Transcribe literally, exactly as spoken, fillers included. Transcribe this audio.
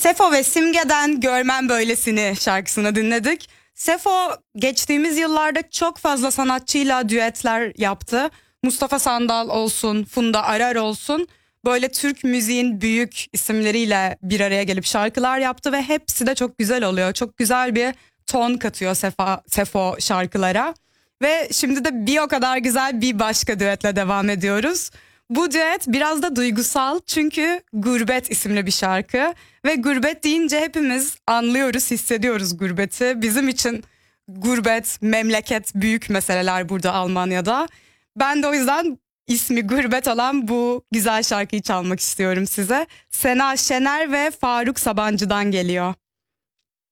Sefo ve Simge'den Görmem Böylesini şarkısını dinledik. Sefo geçtiğimiz yıllarda çok fazla sanatçıyla düetler yaptı. Mustafa Sandal olsun, Funda Arar olsun. Böyle Türk müziğin büyük isimleriyle bir araya gelip şarkılar yaptı ve hepsi de çok güzel oluyor. Çok güzel bir ton katıyor Sefo, Sefo şarkılara. Ve şimdi de bir o kadar güzel bir başka düetle devam ediyoruz. Bu düet biraz da duygusal çünkü Gurbet isimli bir şarkı ve gurbet deyince hepimiz anlıyoruz, hissediyoruz gurbeti. Bizim için gurbet, memleket büyük meseleler burada Almanya'da. Ben de o yüzden ismi Gurbet olan bu güzel şarkıyı çalmak istiyorum size. Sena Şener ve Faruk Sabancı'dan geliyor.